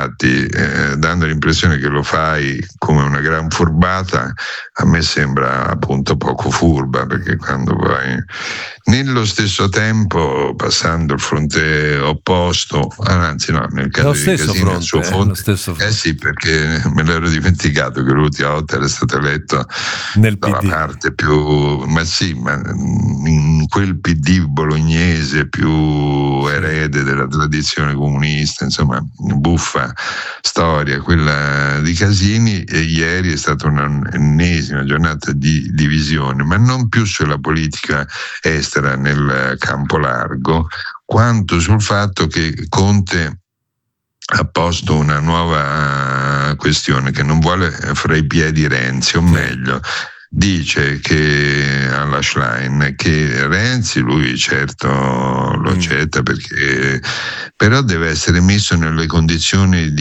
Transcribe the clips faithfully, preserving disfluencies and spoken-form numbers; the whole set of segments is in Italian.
infatti, eh, dando l'impressione che lo fai come una gran furbata, a me sembra appunto poco furba, perché quando vai nello stesso tempo, passando il fronte opposto, anzi no, nel caso lo di stesso Casini, fronte, il suo eh, fronte, lo stesso fronte. eh sì, perché me l'ero dimenticato che l'ultima volta era stato eletto nel dalla P D. parte più, ma sì, ma in quel P D bolognese più Sì. erede della tradizione comunista, insomma, buffa storia quella di Casini. E ieri è stata un'ennesima giornata di divisione, ma non più sulla politica estera nel campo largo, quanto sul fatto che Conte ha posto una nuova questione, che non vuole fra i piedi Renzi, o Sì. meglio, dice che alla Schlein che Renzi lui certo lo accetta, perché però deve essere messo nelle condizioni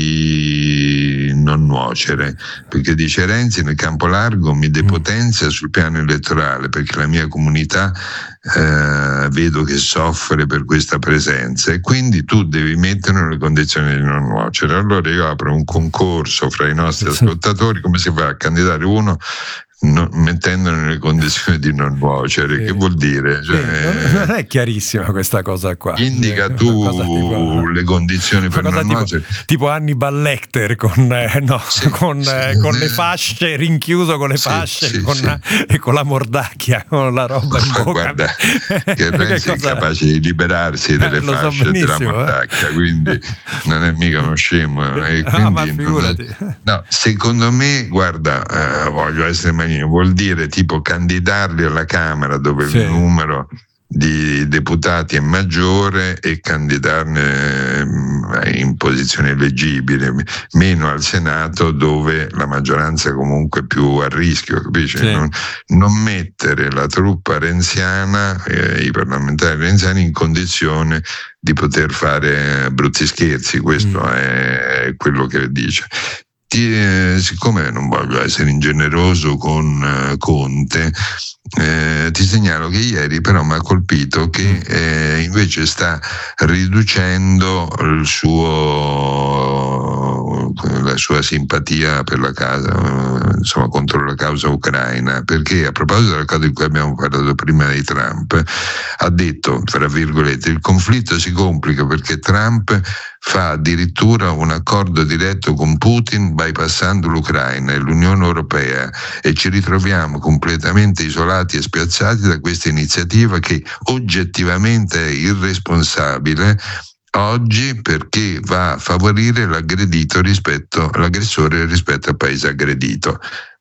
di non nuocere, perché dice Renzi nel campo largo mi depotenzia sul piano elettorale, perché la mia comunità eh, vedo che soffre per questa presenza, e quindi tu devi metterlo nelle condizioni di non nuocere. Allora io apro un concorso fra i nostri ascoltatori: come si fa a candidare uno No, mettendolo nelle condizioni di non nuocere? Sì. Che vuol dire? Cioè, sì, non è chiarissima questa cosa qua. Indica tu tipo, le condizioni per non tipo, nuocere. Tipo Hannibal Lecter con, eh, no, sì, con, sì, eh, con le fasce, rinchiuso con le sì, fasce sì, con, sì. e con la mordacchia, con la roba in bocca. Guarda, che Renzi è capace di liberarsi delle eh, fasce so e della mordacchia, eh? Quindi non è mica uno scemo. E ah, ma quindi, figurati. No, secondo me, guarda, eh, voglio essere magnifico, vuol dire tipo candidarli alla Camera, dove sì. il numero di deputati è maggiore, e candidarne in posizione eleggibile, meno al Senato, dove la maggioranza è comunque più a rischio, capisci? Sì. Non, non mettere la truppa renziana, eh, i parlamentari renziani, in condizione di poter fare brutti scherzi. Questo mm. è quello che dice. Ti, eh, siccome non voglio essere ingeneroso con eh, Conte, eh, ti segnalo che ieri però mi ha colpito che eh, invece sta riducendo il suo, la sua simpatia per la causa, insomma, contro la causa ucraina, perché a proposito della cosa di cui abbiamo parlato prima di Trump, ha detto, fra virgolette, il conflitto si complica perché Trump fa addirittura un accordo diretto con Putin bypassando l'Ucraina e l'Unione Europea, e ci ritroviamo completamente isolati e spiazzati da questa iniziativa che oggettivamente è irresponsabile oggi, perché va a favorire l'aggredito rispetto l'aggressore rispetto al paese aggredito.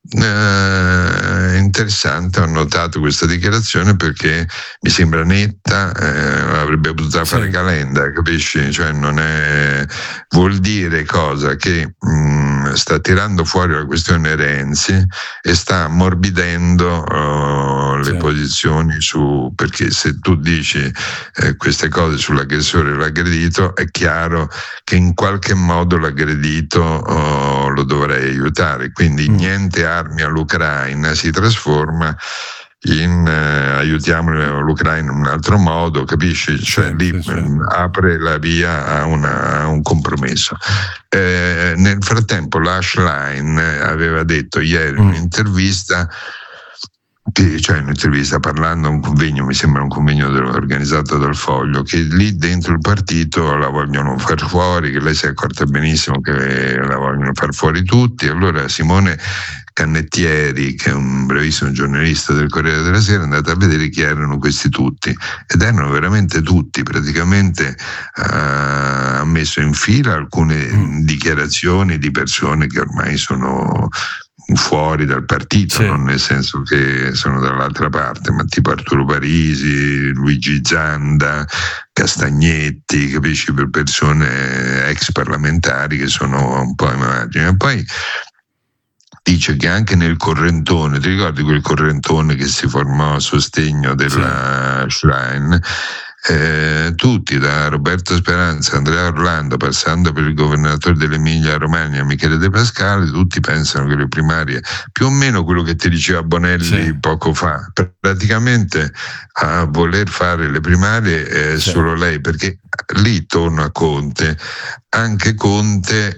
Eh, interessante, ho notato questa dichiarazione perché mi sembra netta, eh, avrebbe potuto fare sì. Calenda, capisci? Cioè non è, vuol dire cosa che mh, sta tirando fuori la questione Renzi e sta ammorbidendo uh, le sì. posizioni su, perché se tu dici eh, queste cose sull'aggressore e l'aggredito, è chiaro che in qualche modo l'aggredito uh, lo dovrei aiutare, quindi mm. niente armi all'Ucraina si trasforma in eh, aiutiamo l'Ucraina in un altro modo, capisci? Cioè sì, lì sì, sì. apre la via a, una, a un compromesso. Eh, nel frattempo la Schlein aveva detto ieri in mm. un'intervista, che, cioè un'intervista parlando a un convegno, mi sembra un convegno organizzato dal Foglio, che lì dentro il partito la vogliono far fuori, che lei si è accorta benissimo che la vogliono far fuori tutti. Allora Simone Cannettieri, che è un bravissimo giornalista del Corriere della Sera, è andato a vedere chi erano questi tutti, ed erano veramente tutti. Praticamente uh, ha messo in fila alcune mm. dichiarazioni di persone che ormai sono fuori dal partito, sì. non nel senso che sono dall'altra parte, ma tipo Arturo Parisi, Luigi Zanda, Castagnetti, capisci, per persone ex parlamentari che sono un po' immagini. E poi dice che anche nel correntone, ti ricordi quel correntone che si formò a sostegno della sì. Schlein? Eh, tutti, da Roberto Speranza, Andrea Orlando, passando per il governatore dell'Emilia Romagna Michele De Pascale, tutti pensano che le primarie, più o meno quello che ti diceva Bonelli sì. poco fa, praticamente a voler fare le primarie è sì. solo lei, perché lì torno a Conte, anche Conte